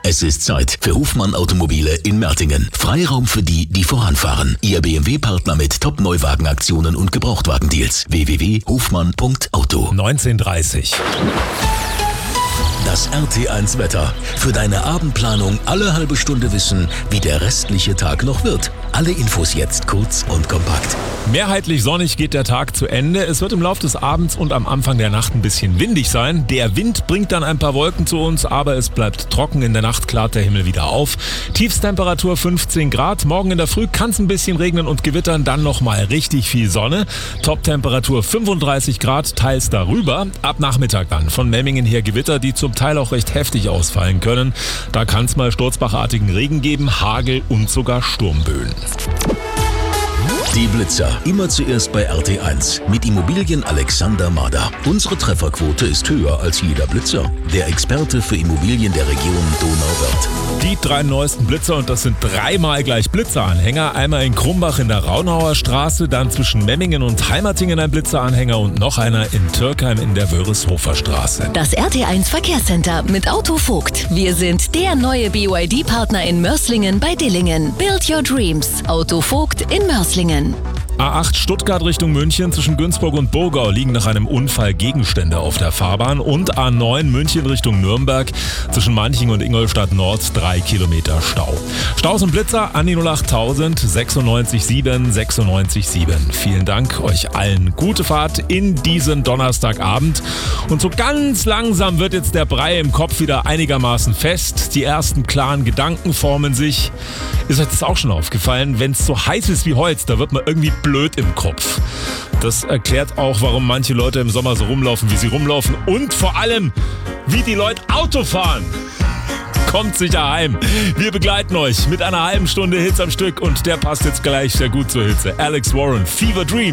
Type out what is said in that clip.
Es ist Zeit für Hofmann Automobile in Mertingen. Freiraum für die, die voranfahren. Ihr BMW-Partner mit Top-Neuwagenaktionen und Gebrauchtwagendeals. www.hofmann.auto. 19:30. Das RT1 Wetter. Für deine Abendplanung alle halbe Stunde wissen, wie der restliche Tag noch wird. Alle Infos jetzt kurz und kompakt. Mehrheitlich sonnig geht der Tag zu Ende. Es wird im Laufe des Abends und am Anfang der Nacht ein bisschen windig sein. Der Wind bringt dann ein paar Wolken zu uns, aber es bleibt trocken. In der Nacht klart der Himmel wieder auf. Tiefstemperatur 15 Grad. Morgen in der Früh kann es ein bisschen regnen und gewittern. Dann nochmal richtig viel Sonne. Toptemperatur 35 Grad, teils darüber. Ab Nachmittag dann von Memmingen her Gewitter, die zum Teil auch recht heftig ausfallen können. Da kann es mal sturzbachartigen Regen geben, Hagel und sogar Sturmböen. Die Blitzer. Immer zuerst bei RT1 mit Immobilien Alexander Mader. Unsere Trefferquote ist höher als jeder Blitzer. Der Experte für Immobilien der Region Donauwörth. Die 3 neuesten Blitzer, und das sind 3-mal gleich Blitzeranhänger. Einmal in Krumbach in der Raunauer Straße, dann zwischen Memmingen und Heimatingen ein Blitzeranhänger und noch einer in Türkheim in der Wörishofer Straße. Das RT1 Verkehrscenter mit Auto Vogt. Wir sind der neue BYD-Partner in Mörslingen bei Dillingen. Build your dreams. Auto Vogt in Mörslingen. A8 Stuttgart Richtung München zwischen Günzburg und Burgau liegen nach einem Unfall Gegenstände auf der Fahrbahn und A9 München Richtung Nürnberg zwischen Manching und Ingolstadt Nord 3 Kilometer Stau. Staus und Blitzer an die 08000 96 7 96 7. Vielen Dank euch allen. Gute Fahrt in diesen Donnerstagabend. Und so ganz langsam wird jetzt der Brei im Kopf wieder einigermaßen fest. Die ersten klaren Gedanken formen sich. Ist euch das auch schon aufgefallen? Wenn es so heiß ist wie heute, da wird man irgendwie blöd im Kopf. Das erklärt auch, warum manche Leute im Sommer so rumlaufen, wie sie rumlaufen und vor allem, wie die Leute Auto fahren. Kommt sicher heim. Wir begleiten euch mit einer halben Stunde Hits am Stück und der passt jetzt gleich sehr gut zur Hitze. Alex Warren, Fever Dream.